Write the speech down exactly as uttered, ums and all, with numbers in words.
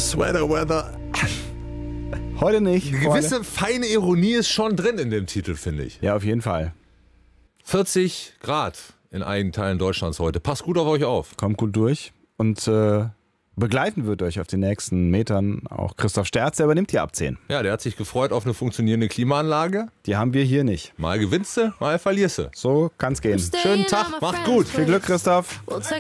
Sweater Weather. Heute nicht. Eine gewisse feine Ironie ist schon drin in dem Titel, finde ich. Ja, auf jeden Fall. vierzig Grad in einigen Teilen Deutschlands heute. Passt gut auf euch auf. Kommt gut durch. Und äh, begleiten wird euch auf den nächsten Metern auch Christoph Sterz. Der übernimmt die ab zehn. Ja, der hat sich gefreut auf eine funktionierende Klimaanlage. Die haben wir hier nicht. Mal gewinnst du, mal verlierst du. So kann's gehen. Schönen Tag, macht gut. Viel Glück, Christoph. We'll take